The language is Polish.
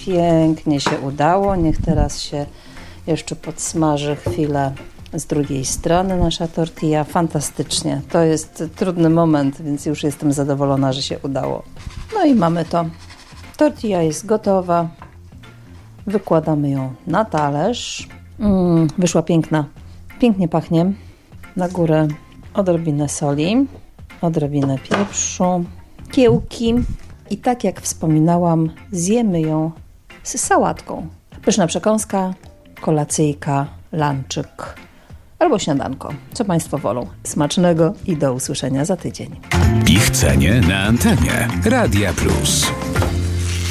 pięknie się udało. Niech teraz się jeszcze podsmaży chwilę z drugiej strony nasza tortilla. Fantastycznie. To jest trudny moment, więc już jestem zadowolona, że się udało. No i mamy to. Tortilla jest gotowa. Wykładamy ją na talerz. Wyszła piękna. Pięknie pachnie. Na górę odrobinę soli, odrobinę pieprzu, kiełki i tak jak wspominałam, zjemy ją z sałatką. Pyszna przekąska, kolacyjka, lunczyk albo śniadanko. Co Państwo wolą? Smacznego i do usłyszenia za tydzień. Ich cenie na antenie Radia Plus.